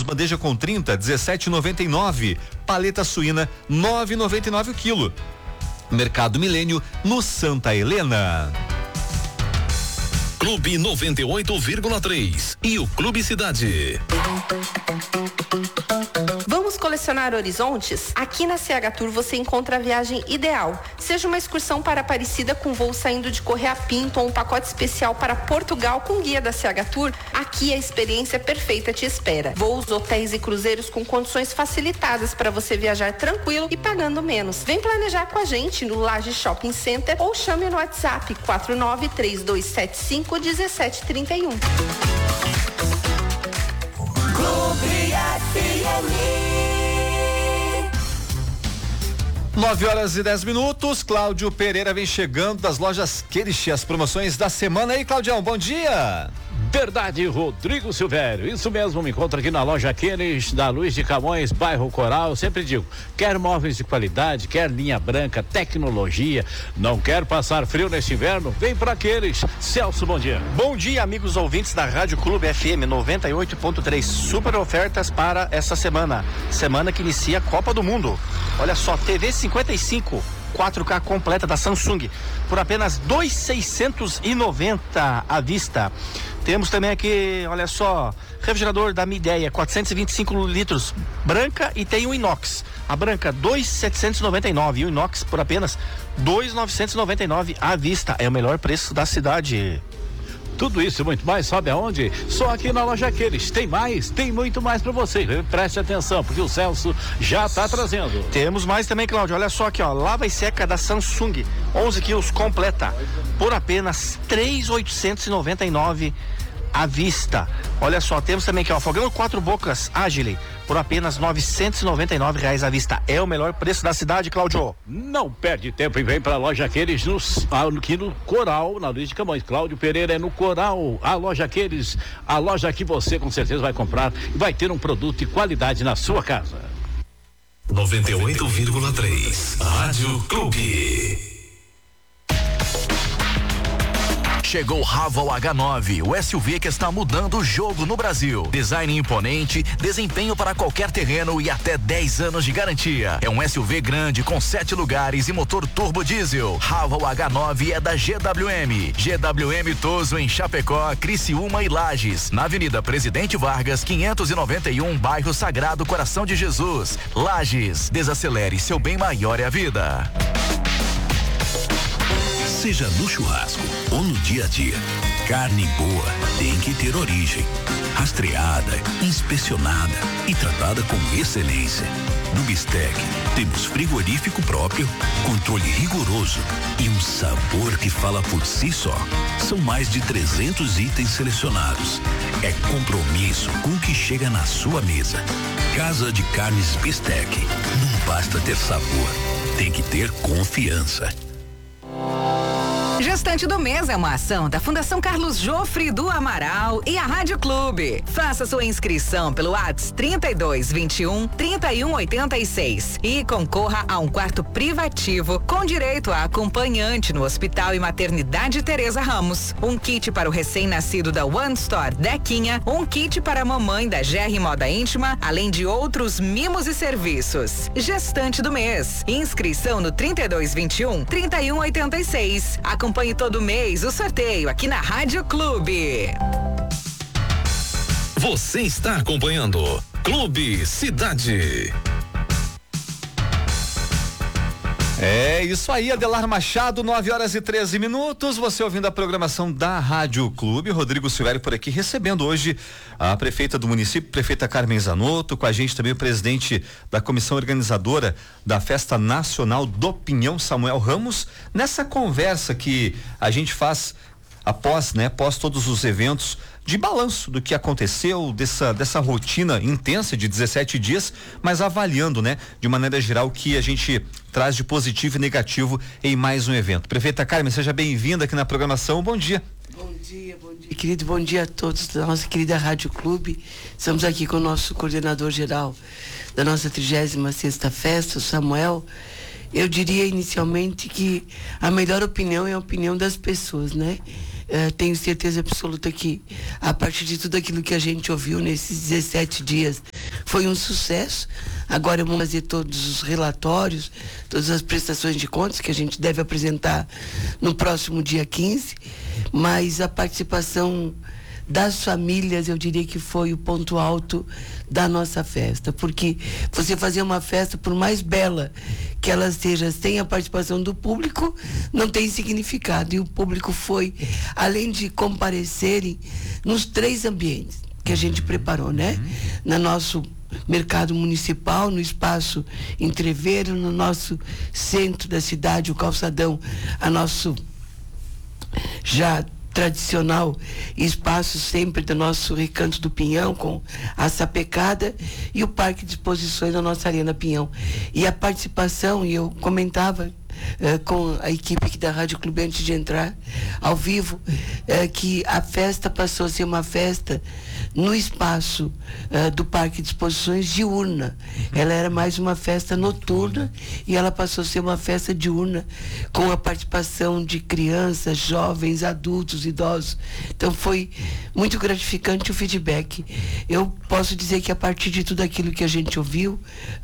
quilos, bandeja com 30, 17,99. Paleta suína, 9,99 o quilo. Mercado Milênio, no Santa Helena. Clube 98,3 e o Clube Cidade. Vamos colecionar horizontes? Aqui na CH Tour você encontra a viagem ideal. Seja uma excursão para Aparecida com voo saindo de Correia Pinto ou um pacote especial para Portugal com guia da CH Tour, aqui a experiência perfeita te espera. Voos, hotéis e cruzeiros com condições facilitadas para você viajar tranquilo e pagando menos. Vem planejar com a gente no Laje Shopping Center ou chame no WhatsApp 4932751731. Clube FM. 9h10. Cláudio Pereira vem chegando das lojas Querish, as promoções da semana. Aí, Claudião, bom dia. Verdade, Rodrigo Silvério. Isso mesmo, me encontro aqui na loja Queires, da Luiz de Camões, bairro Coral. Eu sempre digo, quer móveis de qualidade, quer linha branca, tecnologia, não quer passar frio neste inverno? Vem pra Queires. Celso, bom dia. Bom dia, amigos ouvintes da Rádio Clube FM 98.3. Super ofertas para essa semana. Semana que inicia a Copa do Mundo. Olha só, TV 55 4K completa da Samsung por apenas 2.690 à vista. Temos também aqui, olha só, refrigerador da Midea, 425 litros, branca, e tem o inox. A branca 2.799 e o inox por apenas 2.999 à vista. É o melhor preço da cidade. Tudo isso e muito mais, sabe aonde? Só aqui na loja Queires. Tem mais, tem muito mais para você. Preste atenção, porque o Celso já tá trazendo. Temos mais também, Cláudio. Olha só aqui, ó, lava e seca da Samsung, 11 quilos completa, por apenas 3.899 à vista. Olha só, temos também aqui, ó, fogão 4 bocas Agile, por apenas R$999 à vista. É o melhor preço da cidade, Cláudio. Não perde tempo e vem pra loja Queires aqui no Coral, na Luiz de Camões. Cláudio Pereira é no Coral, a loja Queires, a loja que você com certeza vai comprar e vai ter um produto de qualidade na sua casa. 98,3 Rádio Clube. Chegou o Haval H9, o SUV que está mudando o jogo no Brasil. Design imponente, desempenho para qualquer terreno e até 10 anos de garantia. É um SUV grande com 7 lugares e motor turbo diesel. Haval H9 é da GWM. GWM Toso em Chapecó, Criciúma e Lages. Na Avenida Presidente Vargas, 591, bairro Sagrado Coração de Jesus. Lages, desacelere, seu bem maior é a vida. Seja no churrasco ou no dia a dia, carne boa tem que ter origem. Rastreada, inspecionada e tratada com excelência. No Bistec, temos frigorífico próprio, controle rigoroso e um sabor que fala por si só. São mais de 300 itens selecionados. É compromisso com o que chega na sua mesa. Casa de Carnes Bistec. Não basta ter sabor, tem que ter confiança. Gestante do Mês é uma ação da Fundação Carlos Jofre do Amaral e a Rádio Clube. Faça sua inscrição pelo WhatsApp 3221-3186 e concorra a um quarto privativo com direito a acompanhante no Hospital e Maternidade Teresa Ramos. Um kit para o recém-nascido da One Store Dequinha, um kit para a mamãe da GR Moda Íntima, além de outros mimos e serviços. Gestante do Mês. Inscrição no 3221-3186. Acompanhe todo mês o sorteio aqui na Rádio Clube. Você está acompanhando Clube Cidade. É isso aí, Adelar Machado, 9h13. Você ouvindo a programação da Rádio Clube. Rodrigo Silvério por aqui, recebendo hoje a prefeita do município, prefeita Carmen Zanotto, com a gente também o presidente da comissão organizadora da Festa Nacional do Pinhão, Samuel Ramos, nessa conversa que a gente faz após todos os eventos, de balanço do que aconteceu, dessa rotina intensa de 17 dias, mas avaliando, de maneira geral, o que a gente traz de positivo e negativo em mais um evento. Prefeita Carmen, seja bem-vinda aqui na programação. Bom dia. Bom dia, querido. Bom dia a todos da nossa querida Rádio Clube. Estamos aqui com o nosso coordenador geral da nossa 36ª festa, o Samuel. Eu diria inicialmente que a melhor opinião é a opinião das pessoas, tenho certeza absoluta que, a partir de tudo aquilo que a gente ouviu nesses 17 dias foi um sucesso. Agora vamos fazer todos os relatórios, todas as prestações de contas que a gente deve apresentar no próximo dia 15, mas a participação das famílias, eu diria que foi o ponto alto da nossa festa, porque você fazer uma festa, por mais bela que ela seja, sem a participação do público, não tem significado. E o público foi, além de comparecerem nos 3 ambientes que a gente preparou, né? No nosso mercado municipal, no espaço Entreveiro, no nosso centro da cidade, o calçadão, a nosso já tradicional espaço sempre do nosso Recanto do Pinhão, com a sapecada, e o Parque de Exposições da nossa Arena Pinhão. E a participação, e eu comentava com a equipe aqui da Rádio Clube antes de entrar ao vivo, que a festa passou a ser uma festa no espaço do Parque de Exposições diurna. Ela era mais uma festa noturna e ela passou a ser uma festa diurna, com a participação de crianças, jovens, adultos, idosos. Então foi muito gratificante o feedback. Eu posso dizer que a partir de tudo aquilo que a gente ouviu,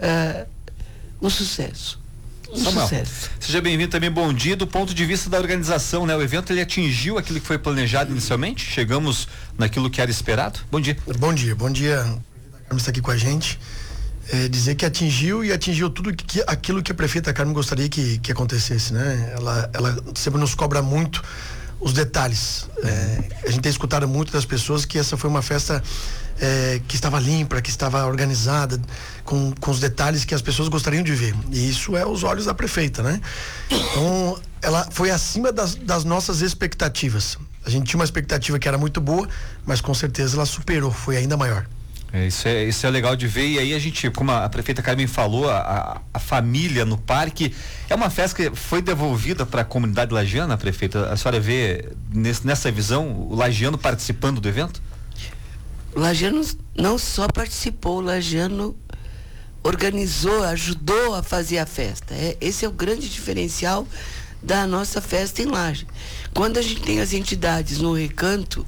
um sucesso. Samuel, seja bem-vindo também, bom dia. Do ponto de vista da organização, né? O evento, ele atingiu aquilo que foi planejado inicialmente? Chegamos naquilo que era esperado? Bom dia. Bom dia. A Carmen está aqui com a gente. Dizer que atingiu tudo aquilo que a prefeita Carmen gostaria que acontecesse, né? Ela sempre nos cobra muito os detalhes. A gente tem escutado muito das pessoas que essa foi uma festa que estava limpa, que estava organizada, com os detalhes que as pessoas gostariam de ver. E isso é os olhos da prefeita, né? Então, ela foi acima das nossas expectativas. A gente tinha uma expectativa que era muito boa, mas com certeza ela superou, foi ainda maior. Isso é legal de ver. E aí a gente, como a prefeita Carmen falou, a família no parque, é uma festa que foi devolvida para a comunidade lagiana, prefeita. A senhora vê nessa visão o lagiano participando do evento? O lagiano não só participou, o lagiano organizou, ajudou a fazer a festa. Esse é o grande diferencial da nossa festa em Laje. Quando a gente tem as entidades no recanto,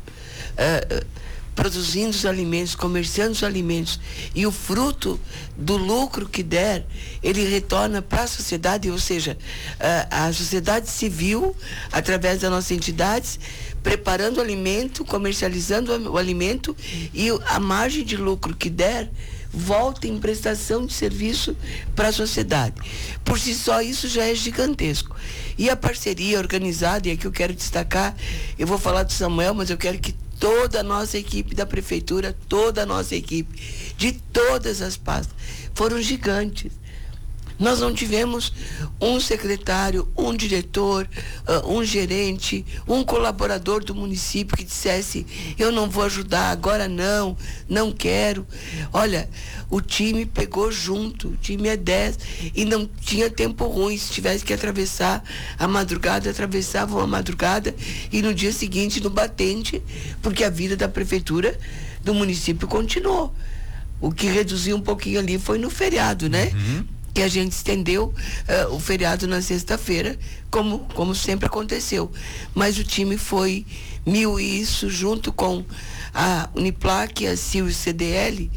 produzindo os alimentos, comerciando os alimentos, e o fruto do lucro que der, ele retorna para a sociedade, ou seja, a sociedade civil, através das nossas entidades, preparando o alimento, comercializando o alimento, e a margem de lucro que der volta em prestação de serviço para a sociedade. Por si só, isso já é gigantesco. E a parceria organizada, e aqui eu quero destacar, eu vou falar do Samuel, mas eu quero que toda a nossa equipe da prefeitura, toda a nossa equipe, de todas as pastas, foram gigantes. Nós não tivemos um secretário, um diretor, um gerente, um colaborador do município que dissesse: eu não vou ajudar, agora não quero. Olha, o time pegou junto, o time é 10 e não tinha tempo ruim. Se tivesse que atravessar a madrugada, atravessavam a madrugada e no dia seguinte no batente, porque a vida da prefeitura do município continuou. O que reduziu um pouquinho ali foi no feriado, né? Que a gente estendeu o feriado na sexta-feira, como sempre aconteceu. Mas o time foi isso, junto com a Uniplac, a CIL e o CDL,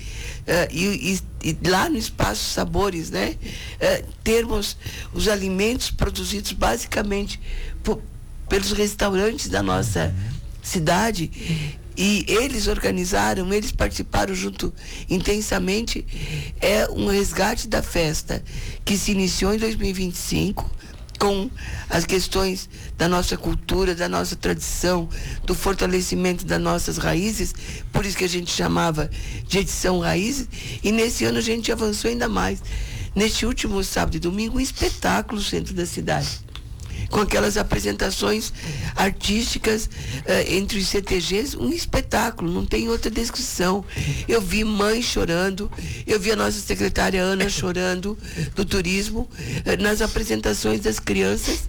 e lá no Espaço Sabores, né? Termos os alimentos produzidos basicamente pelos restaurantes da nossa cidade. E eles organizaram, eles participaram junto intensamente. É um resgate da festa que se iniciou em 2025 com as questões da nossa cultura, da nossa tradição, do fortalecimento das nossas raízes, por isso que a gente chamava de edição Raízes, e nesse ano a gente avançou ainda mais. Neste último sábado e domingo, um espetáculo no centro da cidade, com aquelas apresentações artísticas entre os CTGs, um espetáculo, não tem outra descrição. Eu vi mãe chorando, eu vi a nossa secretária Ana chorando do turismo, nas apresentações das crianças,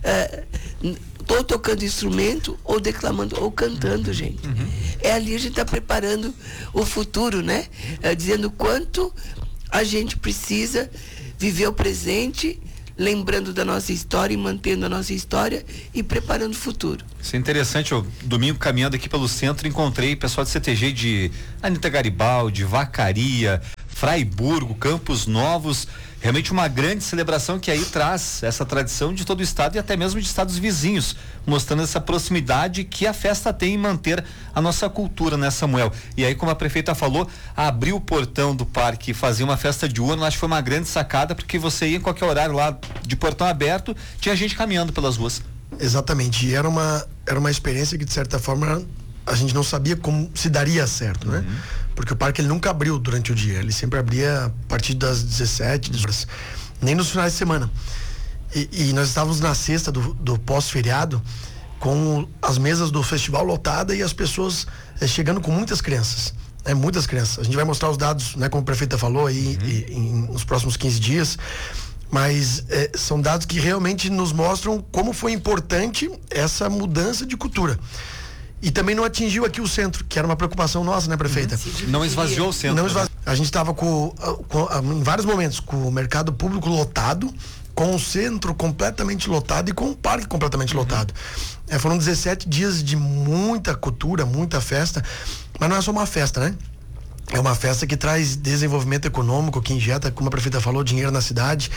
ou tocando instrumento, ou declamando, ou cantando, gente. Ali a gente está preparando o futuro, né? Dizendo quanto a gente precisa viver o presente, lembrando da nossa história e mantendo a nossa história e preparando o futuro. Isso é interessante. Eu, domingo, caminhando aqui pelo centro, encontrei pessoal de CTG de Anitta Garibaldi, Vacaria, Fraiburgo, Campos Novos, realmente uma grande celebração que aí traz essa tradição de todo o estado e até mesmo de estados vizinhos, mostrando essa proximidade que a festa tem em manter a nossa cultura, né, Samuel? E aí, como a prefeita falou, abrir o portão do parque e fazer uma festa diurna, acho que foi uma grande sacada, porque você ia em qualquer horário lá de portão aberto, tinha gente caminhando pelas ruas. Exatamente, e era uma experiência que, de certa forma, a gente não sabia como se daria certo, né? Porque o parque ele nunca abriu durante o dia, ele sempre abria a partir das 17 horas, nem nos finais de semana. E nós estávamos na sexta do pós-feriado, com as mesas do festival lotadas e as pessoas chegando com muitas crianças. Muitas crianças. A gente vai mostrar os dados, né, como a prefeita falou, aí, nos próximos 15 dias. Mas são dados que realmente nos mostram como foi importante essa mudança de cultura. E também não atingiu aqui o centro, que era uma preocupação nossa, né, prefeita? Não esvaziou o centro. Não esvaziou. A gente estava em vários momentos com o mercado público lotado, com o centro completamente lotado e com o parque completamente lotado. Foram 17 dias de muita cultura, muita festa, mas não é só uma festa, né? É uma festa que traz desenvolvimento econômico, que injeta, como a prefeita falou, dinheiro na cidade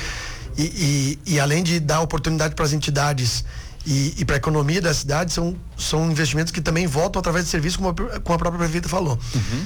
e além de dar oportunidade para as entidades e para a economia da cidade, são investimentos que também voltam através de serviços, como a própria prefeita falou.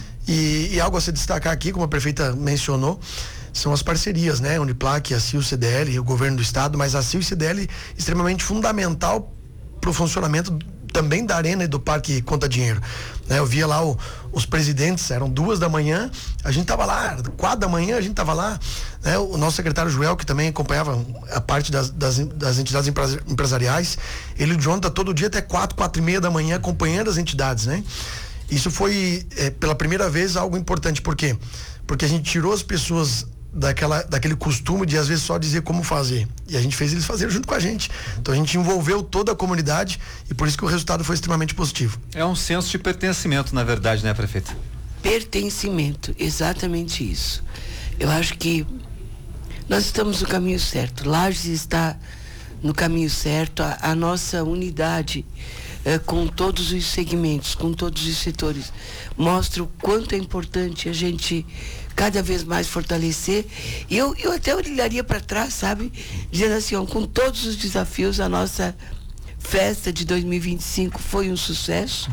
E algo a se destacar aqui, como a prefeita mencionou, são as parcerias, né? Uniplac, a CIL, CDL, o governo do estado, mas a CIL e CDL extremamente fundamental para o funcionamento também da arena e do parque Conta Dinheiro, né? Eu via lá os presidentes, eram 2 da manhã, a gente tava lá, 4 da manhã a gente tava lá, né? O nosso secretário Joel, que também acompanhava a parte das entidades empresariais, ele e o John tá todo dia até 4h30 da manhã acompanhando as entidades, né? Isso foi pela primeira vez algo importante, por quê? Porque a gente tirou as pessoas daquele costume de às vezes só dizer como fazer, e a gente fez eles fazerem junto com a gente. Então a gente envolveu toda a comunidade e por isso que o resultado foi extremamente positivo. É um senso de pertencimento, na verdade, né, prefeita? Pertencimento, exatamente isso. Eu acho que nós estamos no caminho certo, Lages está no caminho certo, a nossa unidade com todos os segmentos, com todos os setores, mostra o quanto é importante a gente cada vez mais fortalecer. E eu até olharia para trás, sabe? Dizendo assim, ó, com todos os desafios, a nossa festa de 2025 foi um sucesso.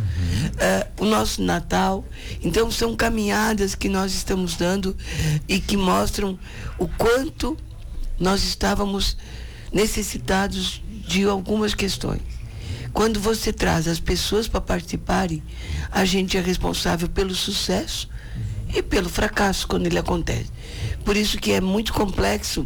O nosso Natal. Então, são caminhadas que nós estamos dando e que mostram o quanto nós estávamos necessitados de algumas questões. Quando você traz as pessoas para participarem, a gente é responsável pelo sucesso e pelo fracasso quando ele acontece. Por isso que é muito complexo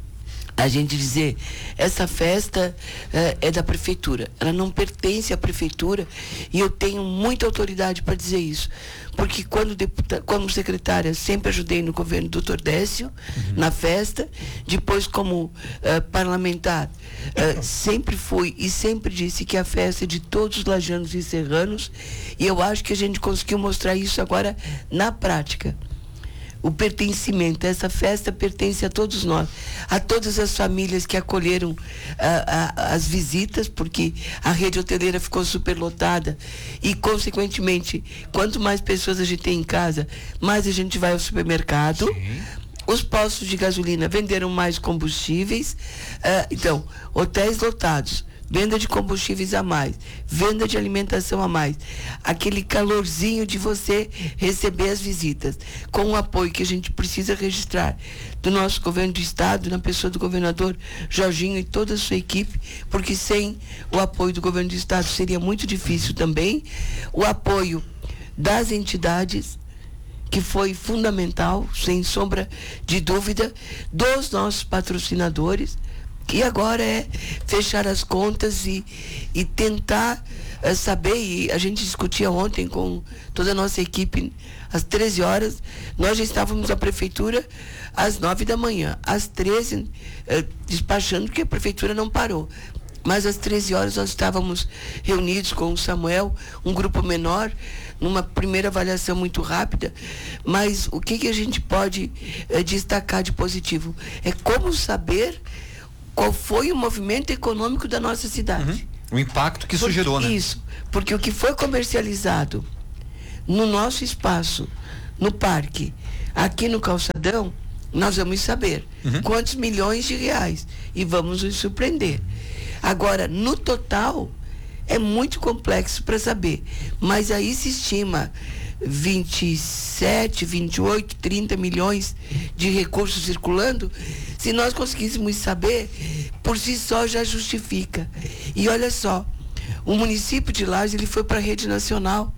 a gente dizer, essa festa é da prefeitura. Ela não pertence à prefeitura e eu tenho muita autoridade para dizer isso. Porque como secretária, sempre ajudei no governo do Dr. Décio, na festa. Depois, como parlamentar, sempre fui e sempre disse que a festa é de todos os lajanos e serranos. E eu acho que a gente conseguiu mostrar isso agora na prática. O pertencimento, essa festa pertence a todos nós, a todas as famílias que acolheram as visitas, porque a rede hoteleira ficou superlotada e, consequentemente, quanto mais pessoas a gente tem em casa, mais a gente vai ao supermercado. Sim. Os postos de gasolina venderam mais combustíveis, então, hotéis lotados, venda de combustíveis a mais, venda de alimentação a mais, aquele calorzinho de você receber as visitas, com o apoio que a gente precisa registrar do nosso governo do estado, na pessoa do governador Jorginho e toda a sua equipe, porque sem o apoio do governo do estado seria muito difícil também, o apoio das entidades, que foi fundamental, sem sombra de dúvida, dos nossos patrocinadores. E agora é fechar as contas e tentar saber, e a gente discutia ontem com toda a nossa equipe, às 13 horas, nós já estávamos na prefeitura às 9 da manhã, às 13, despachando, porque a prefeitura não parou. Mas às 13 horas nós estávamos reunidos com o Samuel, um grupo menor, numa primeira avaliação muito rápida, mas o que a gente pode destacar de positivo? É como saber qual foi o movimento econômico da nossa cidade. O impacto que isso gerou, né? Isso, porque o que foi comercializado no nosso espaço, no parque, Aqui no Calçadão, nós vamos saber quantos milhões de reais e vamos nos surpreender. Agora, no total, é muito complexo para saber, mas aí se estima 27, 28, 30 milhões de recursos circulando. Se nós conseguíssemos saber, por si só já justifica. E olha só, o município de Lages, ele foi para a rede nacional.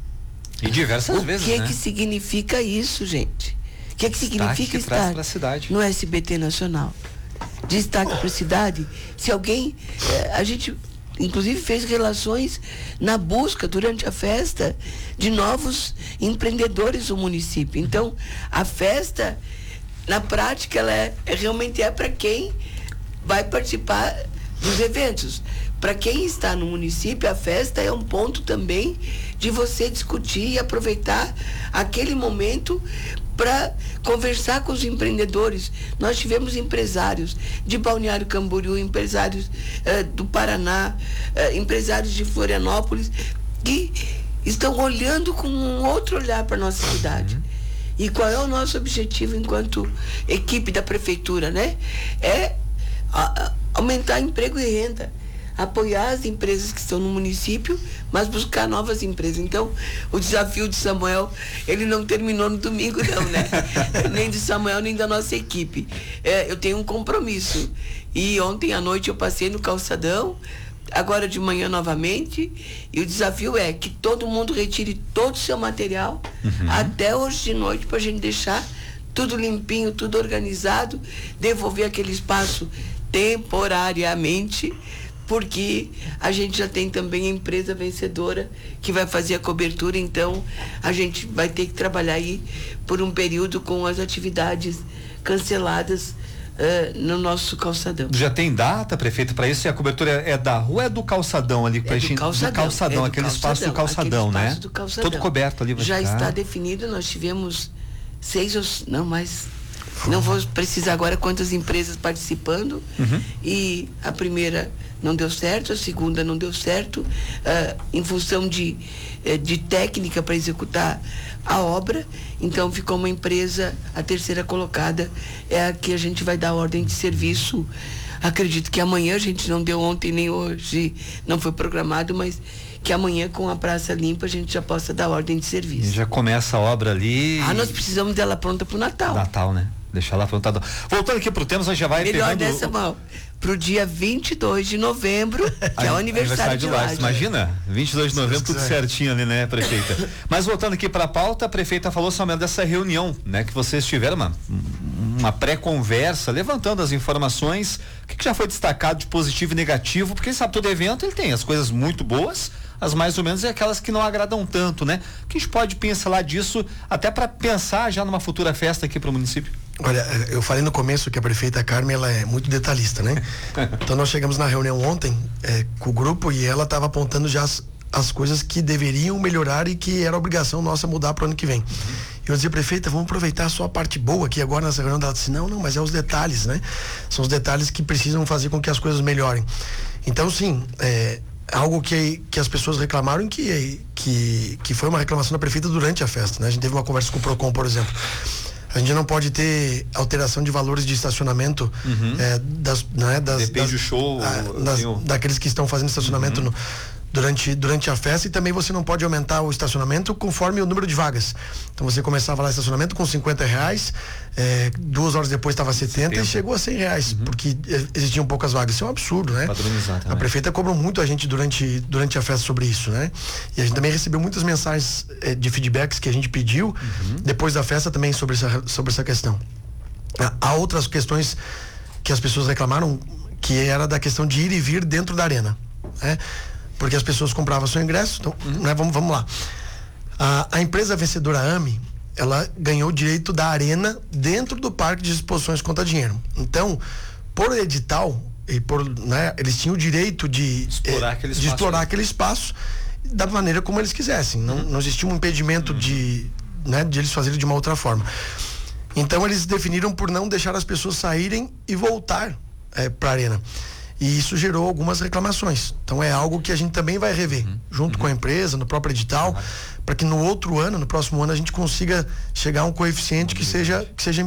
E diversas vezes, O que significa isso, gente? O que significa estar no SBT Nacional? Destaque para a cidade. Se alguém... a gente, inclusive, fez relações na busca, durante a festa, de novos empreendedores do município. Então, a festa, na prática, ela realmente é para quem vai participar dos eventos. Para quem está no município, a festa é um ponto também de você discutir e aproveitar aquele momento para conversar com os empreendedores. Nós tivemos empresários de Balneário Camboriú, empresários do Paraná, empresários de Florianópolis, que estão olhando com um outro olhar para a nossa cidade. E qual é o nosso objetivo enquanto equipe da prefeitura, né? É aumentar emprego e renda, apoiar as empresas que estão no município, mas buscar novas empresas. Então, o desafio de Samuel, ele não terminou no domingo, não, né? Nem de Samuel, nem da nossa equipe. Eu tenho um compromisso. E ontem à noite eu passei no Calçadão, agora de manhã novamente, e o desafio é que todo mundo retire todo o seu material até hoje de noite, para a gente deixar tudo limpinho, tudo organizado, devolver aquele espaço temporariamente, porque a gente já tem também a empresa vencedora que vai fazer a cobertura. Então a gente vai ter que trabalhar aí por um período com as atividades canceladas no nosso calçadão. Já tem data, prefeito, para isso? E a cobertura é da rua, é do calçadão ali? Calçadão, aquele espaço do calçadão, né? Do calçadão. Todo coberto ali. Já está definido. Nós tivemos 6 ou não, mas não vou precisar agora quantas empresas participando. E a primeira não deu certo, a segunda não deu certo, em função de técnica para executar a obra. Então ficou uma empresa, a terceira colocada é a que a gente vai dar ordem de serviço. Acredito que amanhã, a gente não deu ontem nem hoje, não foi programado, mas que amanhã, com a praça limpa, a gente já possa dar ordem de serviço. E já começa a obra ali. Nós precisamos dela pronta pro Natal. Natal, né? Deixar lá prontada. Voltando aqui pro tema, você já vai melhor pegando... dessa mão. Pro dia 22 de novembro, que é o aniversário de Lages. Imagina, 22 de novembro, tudo certinho ali, né, prefeita? Mas voltando aqui para a pauta, a prefeita falou, Samuel, dessa reunião, né, que vocês tiveram uma pré-conversa, levantando as informações. O que já foi destacado de positivo e negativo? Porque sabe, todo evento ele tem as coisas muito boas, as mais ou menos, e aquelas que não agradam tanto, né? O que a gente pode pincelar disso, até para pensar já numa futura festa aqui para o município? Olha, eu falei no começo que a prefeita Carmen, ela é muito detalhista, né? Então nós chegamos na reunião ontem com o grupo e ela estava apontando já as coisas que deveriam melhorar e que era obrigação nossa mudar para o ano que vem. Eu dizia, prefeita, vamos aproveitar só a parte boa aqui agora nessa reunião. Ela disse, não, mas é os detalhes, né? São os detalhes que precisam fazer com que as coisas melhorem. Então, sim, algo que as pessoas reclamaram que foi uma reclamação da prefeita durante a festa, né? A gente teve uma conversa com o Procon, por exemplo. A gente não pode ter alteração de valores de estacionamento depende do show daqueles que estão fazendo estacionamento durante a festa, e também você não pode aumentar o estacionamento conforme o número de vagas. Então você começava lá o estacionamento com R$50, 2 horas depois estava 70 e chegou a R$100, porque existiam poucas vagas. Isso é um absurdo, né? A prefeita cobrou muito a gente durante a festa sobre isso, né? E a gente também recebeu muitas mensagens de feedbacks que a gente pediu depois da festa também sobre essa questão. Há outras questões que as pessoas reclamaram, que era da questão de ir e vir dentro da arena, né? Porque as pessoas compravam seu ingresso, então, né, vamos lá. A empresa vencedora AME, ela ganhou o direito da arena dentro do parque de exposições Conta Dinheiro. Então, por edital, eles tinham o direito de explorar aquele espaço da maneira como eles quisessem. Não existia um impedimento de eles fazerem de uma outra forma. Então, eles definiram por não deixar as pessoas saírem e voltar para a arena. E isso gerou algumas reclamações. Então é algo que a gente também vai rever, junto com a empresa, no próprio edital, para que no outro ano, no próximo ano, a gente consiga chegar a um coeficiente que seja